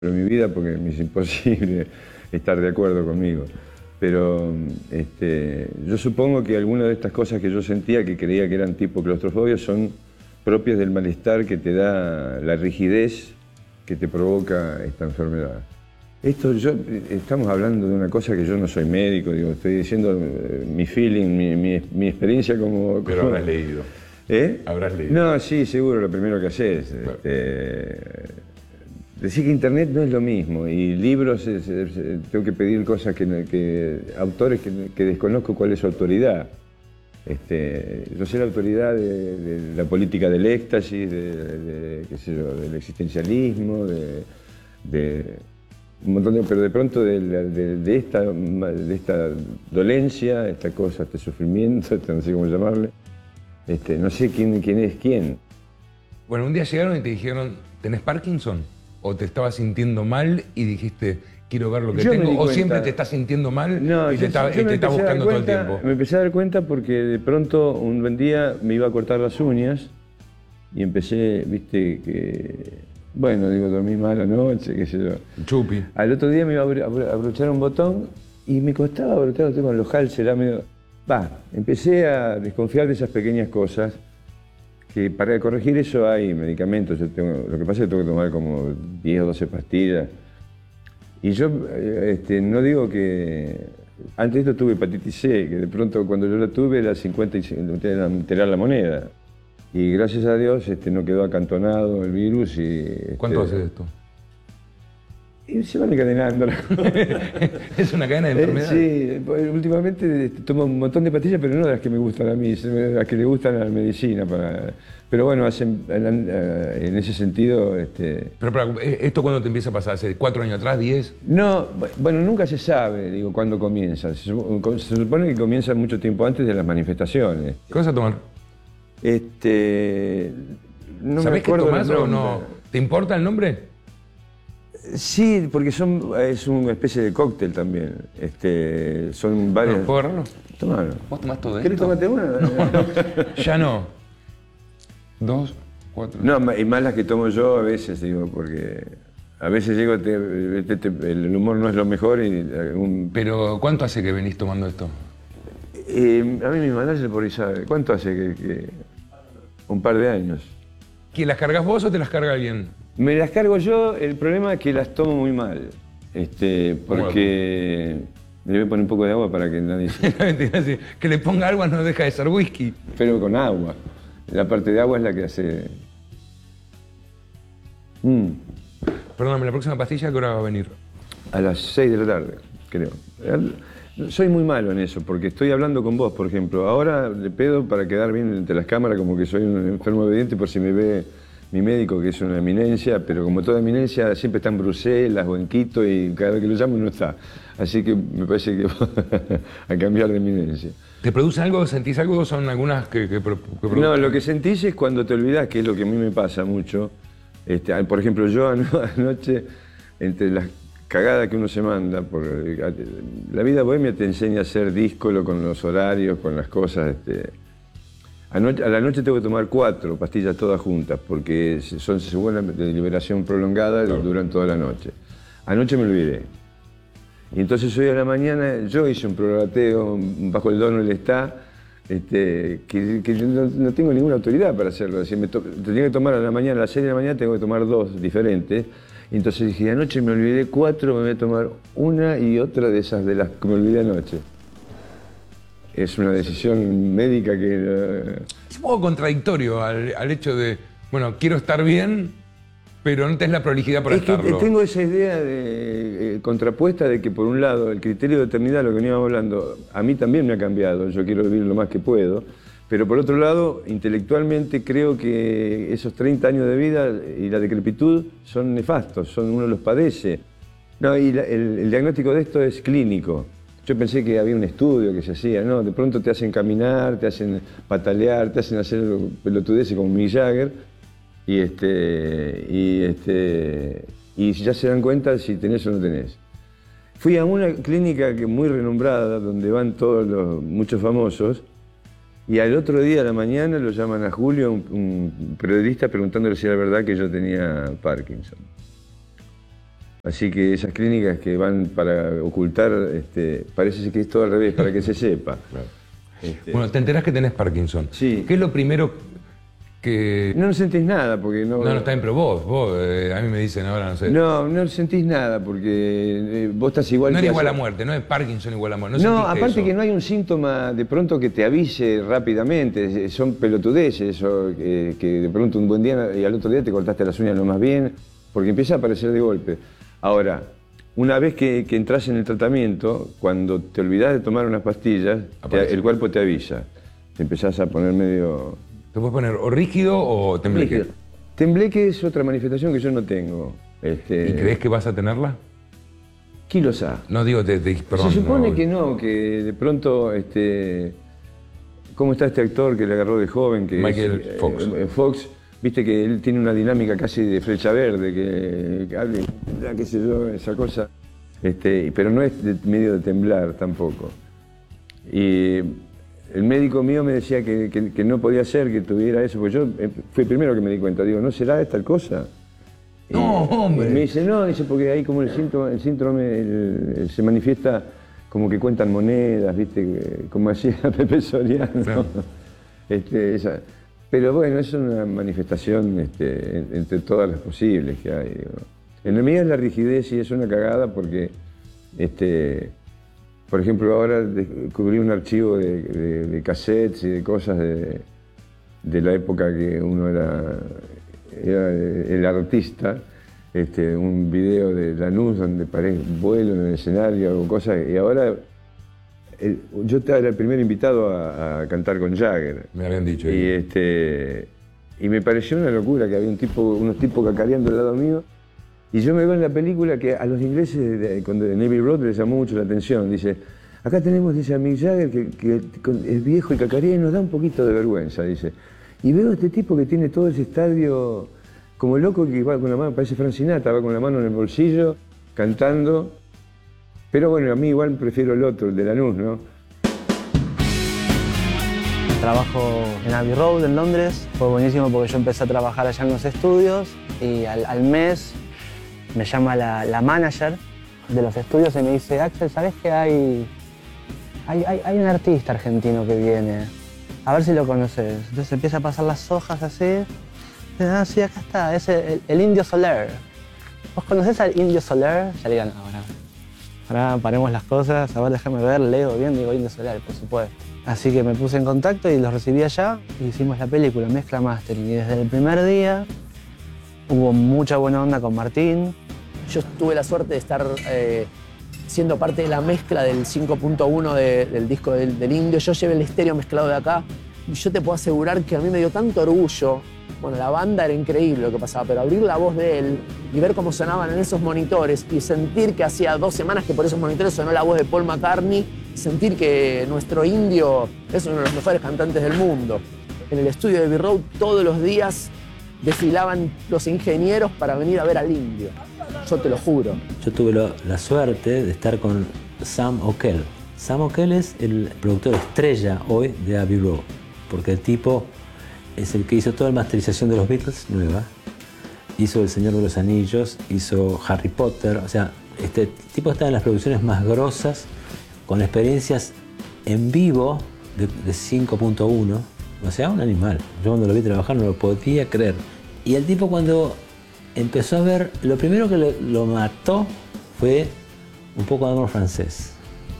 en mi vida porque me es imposible estar de acuerdo conmigo. Pero yo supongo que algunas de estas cosas que yo sentía, que creía que eran tipo claustrofobia, son propias del malestar que te da la rigidez que te provoca esta enfermedad. Estamos hablando de una cosa que yo no soy médico, digo, estoy diciendo mi feeling, mi experiencia como... Pero habrás leído. ¿Eh? Habrás leído. No, sí, seguro, lo primero que haces. Claro. Decir que internet no es lo mismo, y libros, tengo que pedir cosas autores que desconozco cuál es su autoridad. Yo sé la autoridad de la política del éxtasis, qué sé yo, del existencialismo, de un montón de, pero de pronto de esta dolencia, esta cosa, este sufrimiento, no sé cómo llamarle, no sé quién es quién. Bueno, un día llegaron y te dijeron, ¿tenés Parkinson? ¿O te estabas sintiendo mal y dijiste, quiero ver lo que tengo? ¿O siempre te estás sintiendo mal y te estás buscando todo el tiempo? Me empecé a dar cuenta porque de pronto un buen día me iba a cortar las uñas y empecé, viste, bueno, digo, dormí mal anoche, qué sé yo. Chupi. Al otro día me iba a abrochar un botón y me costaba abrochar con los halses, era medio... empecé a desconfiar de esas pequeñas cosas. Que para corregir eso hay medicamentos. Lo que pasa es que tengo que tomar como 10 o 12 pastillas. Y yo no digo que... Antes de esto tuve hepatitis C, que de pronto cuando yo la tuve era 50 y era enterar la moneda. Y gracias a Dios no quedó acantonado el virus. ¿Cuánto hace de esto? Y se van encadenando. Es una cadena de enfermedades. Sí, últimamente tomo un montón de pastillas, pero no las que me gustan a mí, las que le gustan a la medicina. Pero bueno, en ese sentido... Pero ¿esto cuándo te empieza a pasar? ¿Hace 4 años atrás, 10? No, bueno, nunca se sabe, digo, cuándo comienza. Se supone que comienza mucho tiempo antes de las manifestaciones. ¿Qué vas a tomar? No ¿Sabés qué tomás o no? ¿Te importa el nombre? Sí, porque es una especie de cóctel también. Son varias... ¿Puedo agarrarlo? Tomalo. ¿Vos tomás todo esto? ¿Querés tomarte una? Ya no. 2, 4... No, y más las que tomo yo a veces, digo, porque a veces llego, el humor no es lo mejor y... Pero, ¿cuánto hace que venís tomando esto? A mí mi manager por ahí sabe. ¿Cuánto hace que...? Un par de años. ¿Que las cargas vos o te las carga alguien? Me las cargo yo, el problema es que las tomo muy mal. Porque... Le voy a poner un poco de agua para que nadie se... Que le ponga agua no deja de ser whisky. Pero con agua. La parte de agua es la que hace... Perdóname, la próxima pastilla, ¿a qué hora va a venir? A las 6 de la tarde, creo. Soy muy malo en eso, porque estoy hablando con vos, por ejemplo. Ahora le pedo para quedar bien entre las cámaras, como que soy un enfermo obediente, por si me ve mi médico, que es una eminencia, pero como toda eminencia siempre está en Bruselas o en Quito y cada vez que lo llamo no está. Así que me parece que a cambiar de eminencia. ¿Te produce algo? ¿Sentís algo o son algunas que producen? No, lo que sentís es cuando te olvidás, que es lo que a mí me pasa mucho. Por ejemplo, yo anoche, entre las cagadas que uno se manda, la vida bohemia te enseña a ser díscolo con los horarios, con las cosas. A la noche tengo que tomar 4 pastillas todas juntas, porque son según de liberación prolongada, claro, duran toda la noche. Anoche me olvidé. Y entonces hoy a la mañana yo hice un prorrateo bajo el dono del está, que yo no tengo ninguna autoridad para hacerlo. Tenía que tomar a la mañana, a las 6 de la mañana tengo que tomar 2 diferentes. Y entonces dije, anoche me olvidé 4, me voy a tomar una y otra de esas de las que me olvidé anoche. Es una decisión médica que... Es un poco contradictorio al hecho de, bueno, quiero estar bien, pero no tenés la prolijidad para estarlo. Tengo esa idea contrapuesta de que, por un lado, el criterio de eternidad, lo que veníamos hablando, a mí también me ha cambiado. Yo quiero vivir lo más que puedo. Pero por otro lado, intelectualmente creo que esos 30 años de vida y la decrepitud son nefastos, uno los padece. No, y el diagnóstico de esto es clínico. Yo pensé que había un estudio que se hacía, ¿no? De pronto te hacen caminar, te hacen patalear, te hacen hacer pelotudeces como Mick Jagger y ya se dan cuenta si tenés o no tenés. Fui a una clínica muy renombrada donde van muchos famosos y al otro día a la mañana lo llaman a Julio, un periodista, preguntándole si era verdad que yo tenía Parkinson. Así que esas clínicas que van para ocultar, parece que es todo al revés, para que se sepa. Claro. Bueno, te enterás que tenés Parkinson. Sí. ¿Qué es lo primero que...? No sentís nada porque no... No, está bien, pero vos, a mí me dicen ahora, no sé... No sentís nada porque vos estás igual... No es igual a muerte, no es Parkinson igual a muerte. No, aparte eso. Que no hay un síntoma de pronto que te avise rápidamente, son pelotudeces, eso, que de pronto un buen día y al otro día te cortaste las uñas lo más bien, porque empieza a aparecer de golpe. Ahora, una vez que entras en el tratamiento, cuando te olvidás de tomar unas pastillas, el cuerpo te avisa. Te empezás a poner medio... ¿Te puedes poner o rígido o tembleque? Rígido. Tembleque es otra manifestación que yo no tengo. ¿Y crees que vas a tenerla? ¿Quién lo sabe? No digo, perdón. Se supone que no, que de pronto, ¿cómo está este actor que le agarró de joven? Que Michael Fox. Fox, viste que él tiene una dinámica casi de Flecha Verde, que hable, qué sé yo, esa cosa. Pero no es medio de temblar tampoco. Y el médico mío me decía que no podía ser que tuviera eso, porque yo fui el primero que me di cuenta. Digo, ¿no será esta cosa? No, hombre. Y me dice, no, dice, porque ahí como el síndrome se manifiesta como que cuentan monedas, ¿viste? Como hacía Pepe Soriano. Claro. Pero bueno, es una manifestación entre todas las posibles que hay. Digo. En la mía es la rigidez y es una cagada porque, por ejemplo, ahora descubrí un archivo de cassettes y de cosas de la época que uno era el artista, un video de Lanús donde vuelo en el escenario o cosas, y ahora yo era el primer invitado a cantar con Jagger. Me habían dicho. Y me pareció una locura que había unos tipos cacareando al lado mío, y yo me veo en la película que a los ingleses de Navy Road les llamó mucho la atención. Dice, acá tenemos, dice, a Mick Jagger que es viejo y cacarea y nos da un poquito de vergüenza, dice. Y veo a este tipo que tiene todo ese estadio como loco, que va con la mano, parece Frank Sinatra, va con la mano en el bolsillo, cantando. Pero bueno, a mí igual prefiero el otro, el de Lanús, ¿no? Trabajo en Abbey Road, en Londres. Fue buenísimo porque yo empecé a trabajar allá en los estudios y al mes me llama la manager de los estudios y me dice, Axel, ¿sabés que hay un artista argentino que viene? A ver si lo conoces. Entonces empieza a pasar las hojas así. Ah, sí, acá está, es el Indio Soler. ¿Vos conocés al Indio Soler? Ya le digan, ahora paremos las cosas, a ver, déjame ver, leo bien, digo Indio Soler, por supuesto. Así que me puse en contacto y los recibí allá y hicimos la película, mezcla mastering. Y desde el primer día hubo mucha buena onda con Martín. Yo tuve la suerte de estar siendo parte de la mezcla del 5.1 del disco del Indio. Yo llevé el estéreo mezclado de acá y yo te puedo asegurar que a mí me dio tanto orgullo. Bueno, la banda era increíble lo que pasaba, pero abrir la voz de él y ver cómo sonaban en esos monitores y sentir que hacía 2 semanas que por esos monitores sonó la voz de Paul McCartney, sentir que nuestro Indio es uno de los mejores cantantes del mundo. En el estudio de Abbey Road todos los días desfilaban los ingenieros para venir a ver al Indio. Yo te lo juro. Yo tuve la suerte de estar con Sam Okell. Sam Okell es el productor estrella hoy de Abbey Road, porque el tipo es el que hizo toda la masterización de los Beatles, nueva. Hizo El Señor de los Anillos, hizo Harry Potter. O sea, este tipo está en las producciones más grosas, con experiencias en vivo de 5.1. O sea, un animal. Yo cuando lo vi trabajar no lo podía creer. Y el tipo cuando empezó a ver, lo primero que lo mató fue un poco de amor francés.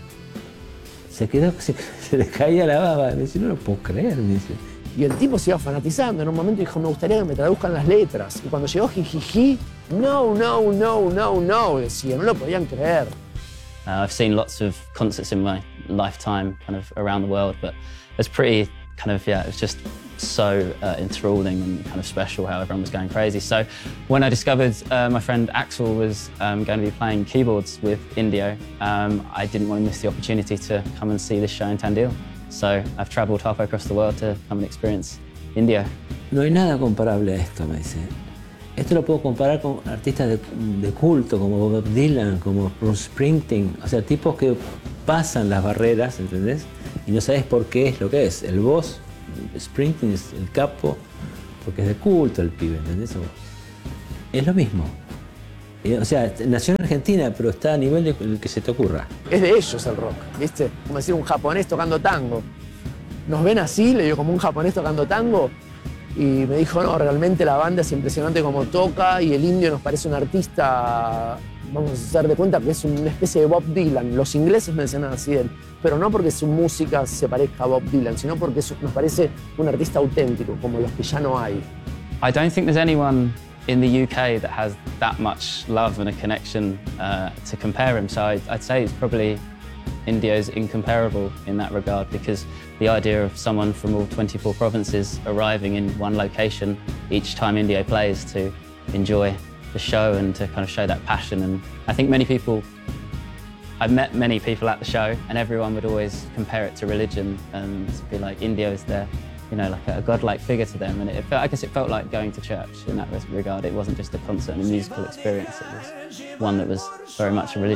Se quedó, se le caía la baba. Me dice, no lo puedo creer, me dice. Y el tipo se iba fanatizando. En un momento dijo, me gustaría que me traduzcan las letras. Y cuando llegó Jijiji, no, decía, no lo podían creer. I've seen lots of concerts in my lifetime, kind of around the world, but it's pretty kind of, yeah, it was just so enthralling and kind of special how everyone was going crazy. So when I discovered my friend Axel was going to be playing keyboards with Indio, I didn't want to miss the opportunity to come and see this show in Tandil. So I've traveled halfway across the world to come and experience Indio. No hay nada comparable a esto, me dice. Esto lo puedo comparar con artistas de culto como Bob Dylan, como Bruce Springsteen, o sea, tipos que pasan las barreras, ¿entendés? Y no sabes por qué es lo que es. El boss, Springsteen es el capo, porque es de culto el pibe, ¿entendés? Es lo mismo. O sea, nació en Argentina, pero está a nivel de el que se te ocurra. Es de ellos el rock, ¿viste? Como decir un japonés tocando tango. Nos ven así, le digo, como un japonés tocando tango. Y me dijo, no, realmente la banda es impresionante como toca y el indio nos parece un artista, vamos a hacer de cuenta que es una especie de Bob Dylan. Los ingleses mencionan así de él, pero no porque su música se parezca a Bob Dylan, sino porque nos parece un artista auténtico, como los que ya no hay. I don't think there's anyone in the UK that has that much love and a connection to compare him. So I'd say it's probably Indio's incomparable in that regard, because the idea of someone from all 24 provinces arriving in one location each time Indio plays to enjoy the show and to kind of show that passion. And I think I've met many people at the show, and everyone would always compare it to religion and be like, Indio is their, like a godlike figure to them. And I guess it felt like going to church in that regard. It wasn't just a concert and a musical experience. It was one that was very much a religious